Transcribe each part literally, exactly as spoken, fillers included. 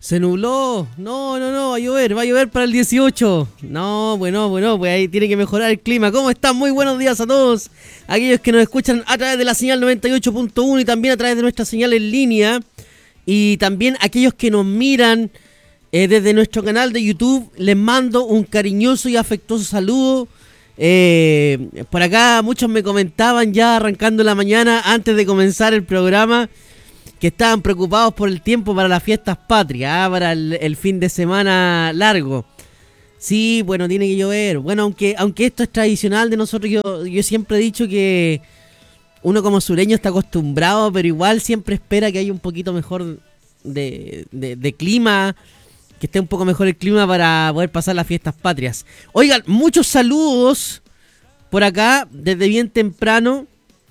Se nubló. No, no, no, va a llover, va a llover para el dieciocho. No, bueno, bueno, pues ahí tiene que mejorar el clima. ¿Cómo están? Muy buenos días a todos. Aquellos que nos escuchan a través de la señal noventa y ocho punto uno y también a través de nuestra señal en línea. Y también aquellos que nos miran eh, desde nuestro canal de YouTube. Les mando un cariñoso y afectuoso saludo. Eh, por acá muchos me comentaban ya arrancando la mañana antes de comenzar el programa que estaban preocupados por el tiempo para las fiestas patrias, ¿ah? Para el, el fin de semana largo. Sí, bueno, tiene que llover. Bueno, aunque aunque esto es tradicional de nosotros, yo, yo siempre he dicho que uno como sureño está acostumbrado, pero igual siempre espera que haya un poquito mejor de, de, de clima, que esté un poco mejor el clima para poder pasar las fiestas patrias. Oigan, muchos saludos por acá desde bien temprano.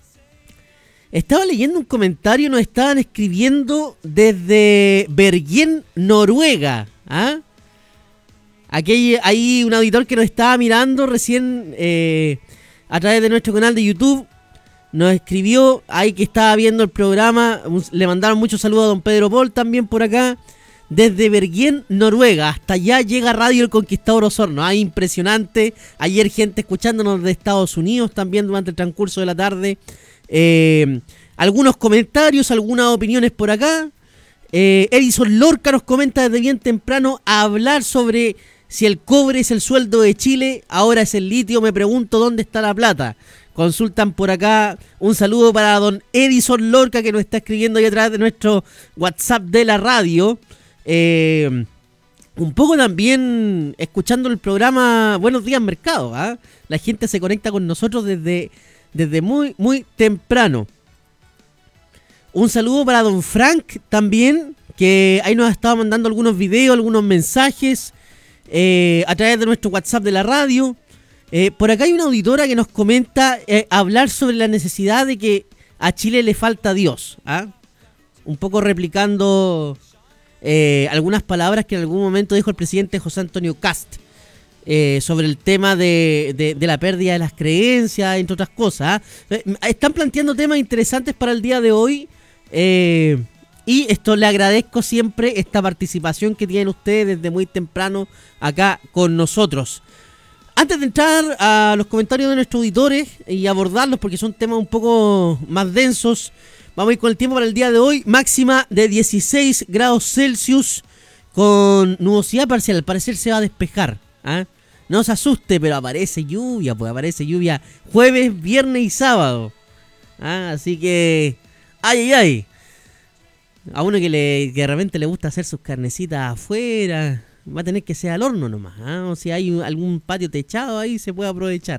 Estaba leyendo un comentario, nos estaban escribiendo desde Bergen, Noruega. ¿Ah? Aquí hay, hay un auditor que nos estaba mirando recién eh, a través de nuestro canal de YouTube. Nos escribió ahí que estaba viendo el programa. Le mandaron muchos saludos a don Pedro Paul también por acá. Desde Bergen, Noruega. Hasta allá llega Radio El Conquistador Osorno. Ah, impresionante. Ayer gente escuchándonos de Estados Unidos también durante el transcurso de la tarde. Eh, algunos comentarios, algunas opiniones por acá. eh, Edison Lorca nos comenta desde bien temprano a hablar sobre si el cobre es el sueldo de Chile, ahora es el litio, me pregunto dónde está la plata. Consultan por acá. Un saludo para don Edison Lorca que nos está escribiendo ahí a través de nuestro WhatsApp de la radio. eh, Un poco también escuchando el programa Buenos Días Mercado, ¿eh? La gente se conecta con nosotros desde Desde muy, muy temprano. Un saludo para don Frank también, que ahí nos ha estado mandando algunos videos, algunos mensajes eh, a través de nuestro WhatsApp de la radio. Eh, por acá hay una auditora que nos comenta eh, hablar sobre la necesidad de que a Chile le falta Dios. ¿Ah? Un poco replicando eh, algunas palabras que en algún momento dijo el presidente José Antonio Kast. Eh, sobre el tema de, de, de la pérdida de las creencias, entre otras cosas. ¿eh? Están planteando temas interesantes para el día de hoy. Eh, y esto le agradezco siempre esta participación que tienen ustedes desde muy temprano acá con nosotros. Antes de entrar a los comentarios de nuestros auditores y abordarlos porque son temas un poco más densos, vamos a ir con el tiempo para el día de hoy. Máxima de dieciséis grados Celsius con nubosidad parcial. Al parecer se va a despejar. ¿Ah? No se asuste, pero aparece lluvia, pues aparece lluvia jueves, viernes y sábado. ¿Ah? Así que, ay, ay, ay. A uno que, le, que de repente le gusta hacer sus carnecitas afuera, va a tener que ser al horno nomás. ¿Ah? O si hay un, algún patio techado ahí, se puede aprovechar.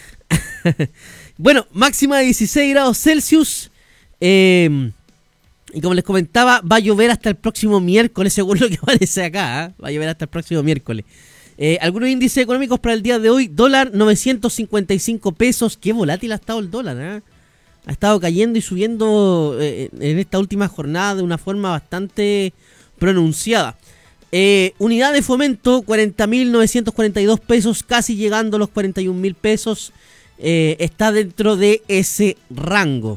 Bueno, máxima de dieciséis grados Celsius. Eh, y como les comentaba, va a llover hasta el próximo miércoles, según lo que aparece acá. ¿Ah? Va a llover hasta el próximo miércoles. Eh, algunos índices económicos para el día de hoy. Dólar novecientos cincuenta y cinco pesos. Qué volátil ha estado el dólar, ¿eh? Ha estado cayendo y subiendo eh, en esta última jornada de una forma bastante pronunciada. eh, Unidad de fomento cuarenta mil novecientos cuarenta y dos pesos, casi llegando a los cuarenta y un mil pesos. eh, Está dentro de ese rango.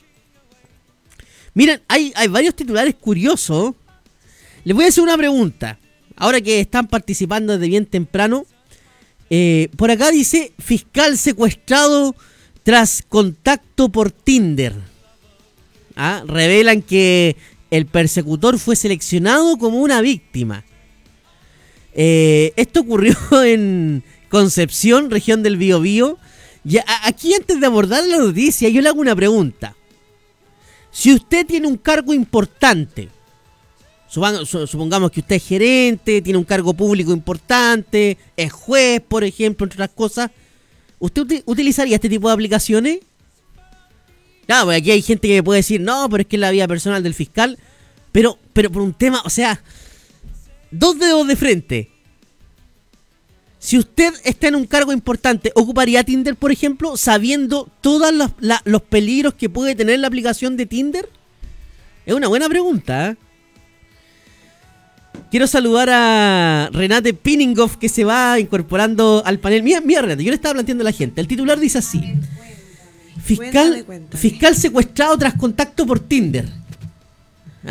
Miren, hay, hay varios titulares curiosos. Les voy a hacer una pregunta ahora que están participando desde bien temprano. Eh, por acá dice: fiscal secuestrado tras contacto por Tinder. ¿Ah? Revelan que el persecutor fue seleccionado como una víctima. Eh, esto ocurrió en Concepción, región del Biobío. Y aquí, antes de abordar la noticia, yo le hago una pregunta. Si usted tiene un cargo importante, supongamos que usted es gerente, tiene un cargo público importante, es juez, por ejemplo, entre otras cosas, ¿usted ut- utilizaría este tipo de aplicaciones? Claro, porque aquí hay gente que puede decir, no, pero es que es la vida personal del fiscal, pero, pero por un tema, o sea, dos dedos de frente. Si usted está en un cargo importante, ¿ocuparía Tinder, por ejemplo, sabiendo todos los, la, los peligros que puede tener la aplicación de Tinder? Es una buena pregunta, ¿eh? Quiero saludar a Renate Piningoff, que se va incorporando al panel. Mira, mira, Renate, yo le estaba planteando a la gente. El titular dice así: Fiscal, fiscal secuestrado tras contacto por Tinder. ¿Ah?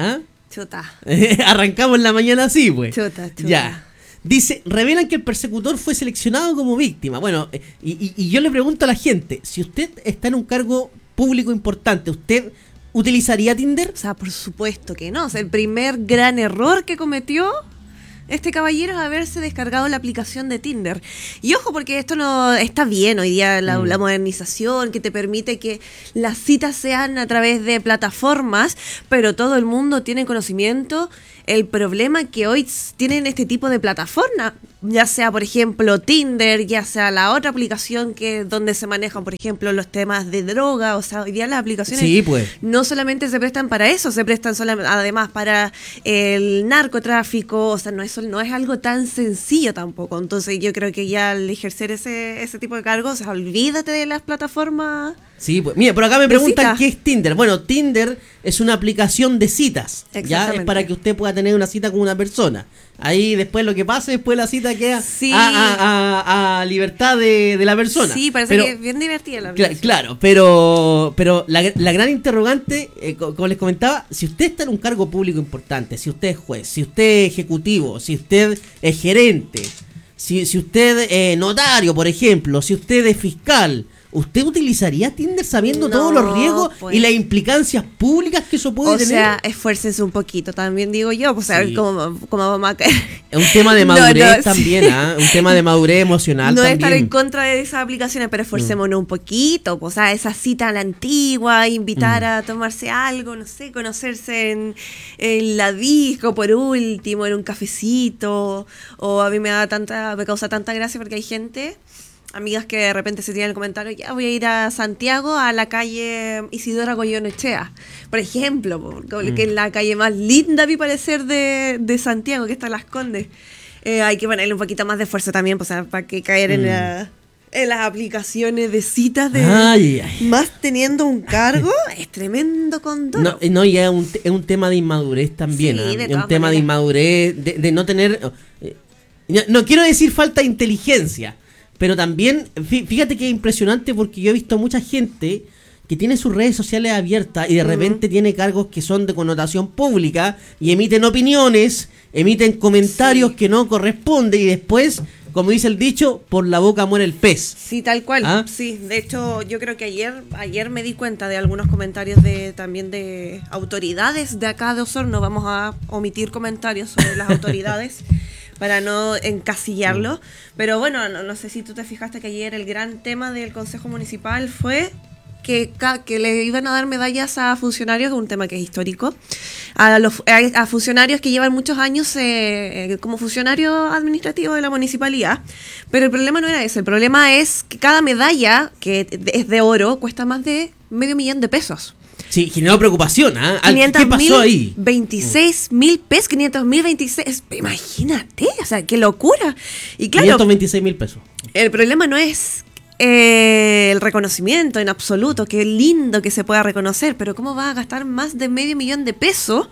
Chuta. Arrancamos la mañana así, pues. Chuta, chuta. Ya. Dice, revelan que el persecutor fue seleccionado como víctima. Bueno, y, y, y yo le pregunto a la gente, si usted está en un cargo público importante, ¿usted utilizaría Tinder? O sea, por supuesto que no. O sea, el primer gran error que cometió este caballero es haberse descargado la aplicación de Tinder. Y ojo, porque esto no está bien hoy día, la, mm. la modernización que te permite que las citas sean a través de plataformas, pero todo el mundo tiene conocimiento. El problema que hoy tienen este tipo de plataforma, ya sea por ejemplo Tinder, ya sea la otra aplicación que donde se manejan por ejemplo los temas de droga, o sea, hoy día las aplicaciones sí, pues. no solamente se prestan para eso, se prestan solamente, además para el narcotráfico, o sea, no es, no es algo tan sencillo tampoco. Entonces yo creo que ya al ejercer ese, ese tipo de cargos, o sea, olvídate de las plataformas. Sí, pues mira, por acá me preguntan qué es Tinder. Bueno, Tinder es una aplicación de citas, ya es para que usted pueda tener una cita con una persona. Ahí después lo que pase, después la cita queda sí. a, a, a, a libertad de, de la persona. Sí, parece pero, que es bien divertida la aplicación. Cl- claro, pero pero la, la gran interrogante, eh, como les comentaba, si usted está en un cargo público importante, si usted es juez, si usted es ejecutivo, si usted es gerente, si, si usted es eh, notario, por ejemplo, si usted es fiscal, ¿usted utilizaría Tinder sabiendo no, todos los riesgos pues. y las implicancias públicas que eso puede o tener? O sea, esfuércense un poquito, también digo yo, pues a ver sí. cómo, cómo vamos a caer. Es un tema de madurez no, no, también, sí. ¿eh? Un tema de madurez emocional no también. No estar en contra de esas aplicaciones, pero esforcémonos mm. un poquito, pues, o sea, esa cita a la antigua, invitar mm. a tomarse algo, no sé, conocerse en, en la disco por último, en un cafecito, o a mí me da tanta, me causa tanta gracia porque hay gente... Amigas que de repente se tiran el comentario, ya voy a ir a Santiago, a la calle Isidora Goyenechea, por ejemplo, mm. que es la calle más linda a mi parecer de, de Santiago, que está en Las Condes. Eh, hay que ponerle un poquito más de esfuerzo también, pues, para que caer mm. en, la, en las aplicaciones de citas de ay, ay. Más teniendo un cargo, es tremendo condón. No, no, y es un, es un tema de inmadurez también, sí, ¿eh? Es un tema maneras. de inmadurez, de, de no tener, eh, no, no quiero decir falta de inteligencia, pero también, fíjate que es impresionante porque yo he visto mucha gente que tiene sus redes sociales abiertas y de repente uh-huh. tiene cargos que son de connotación pública y emiten opiniones, emiten comentarios sí. que no corresponden y después, como dice el dicho, por la boca muere el pez. Sí, tal cual. ¿Ah? Sí, de hecho, yo creo que ayer ayer me di cuenta de algunos comentarios de también de autoridades de acá de Osorno. Vamos a omitir comentarios sobre las autoridades. Para no encasillarlo, mm. pero bueno, no, no sé si tú te fijaste que ayer el gran tema del Consejo Municipal fue que, que le iban a dar medallas a funcionarios, un tema que es histórico, a, los, a, a funcionarios que llevan muchos años eh, como funcionarios administrativos de la municipalidad, pero el problema no era ese, el problema es que cada medalla, que es de oro, cuesta más de medio millón de pesos. Sí, generó preocupación, ¿eh? ¿Qué pasó ahí? veintiséis mil pesos, quinientos mil veintiséis, imagínate, o sea, qué locura. Y claro, quinientos veintiséis mil pesos. El problema no es eh, el reconocimiento en absoluto, qué lindo que se pueda reconocer, pero ¿cómo vas a gastar más de medio millón de pesos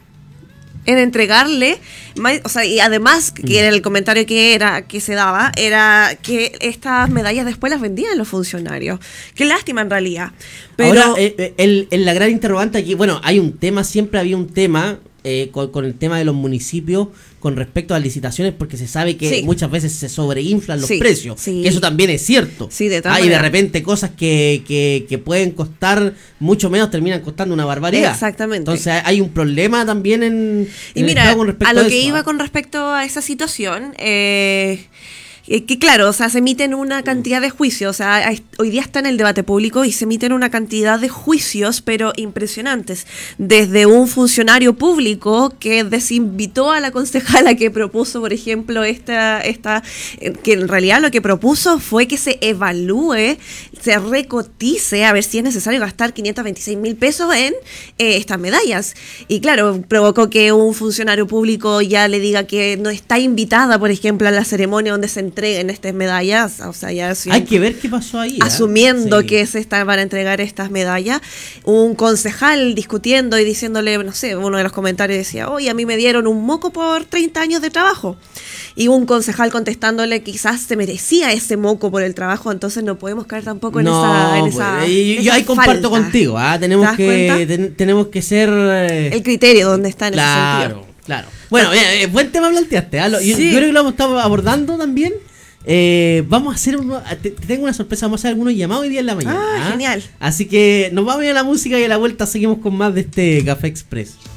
en entregarle, o sea, y además que era el comentario que era que se daba era que estas medallas después las vendían los funcionarios? Qué lástima en realidad. Pero ahora eh, el, el, la gran interrogante aquí, bueno, hay un tema, siempre había un tema eh, con, con el tema de los municipios con respecto a las licitaciones, porque se sabe que sí. muchas veces se sobreinflan los sí, precios, sí. que eso también es cierto. Sí, de ah, y de repente cosas que, que, que pueden costar mucho menos terminan costando una barbaridad. Exactamente. Entonces hay un problema también en, y en mira, el juego con respecto a lo a eso, que iba ¿eh? con respecto a esa situación, eh, que claro, o sea, se emiten una cantidad de juicios, o sea, hay, hoy día está en el debate público y se emiten una cantidad de juicios, pero impresionantes, desde un funcionario público que desinvitó a la concejala que propuso, por ejemplo, esta, esta que en realidad lo que propuso fue que se evalúe, se recotice a ver si es necesario gastar quinientos veintiséis mil pesos en eh, estas medallas, y claro, provocó que un funcionario público ya le diga que no está invitada, por ejemplo, a la ceremonia donde se entreguen estas medallas, o sea, ya hay que ver qué pasó ahí, ¿eh? Asumiendo sí. que se están, van a entregar estas medallas, un concejal discutiendo y diciéndole, no sé, uno de los comentarios decía, oye, a mí me dieron un moco por treinta años de trabajo, y un concejal contestándole quizás se merecía ese moco por el trabajo, entonces no podemos caer tampoco en no, esa, en pues, esa, y, en yo esa ahí comparto falta. contigo, ¿ah? tenemos que ten, tenemos que ser eh, el criterio donde está en claro, ese sentido. Claro. Bueno, eh, eh, buen tema planteaste, ¿ah? Lo, Sí. yo, yo creo que lo hemos estado abordando también. Eh, vamos a hacer uno, te, te tengo una sorpresa, vamos a hacer algunos llamados hoy día en la mañana. Ah, ¿ah? genial. Así que nos vamos a ir a la música y a la vuelta seguimos con más de este Café Express.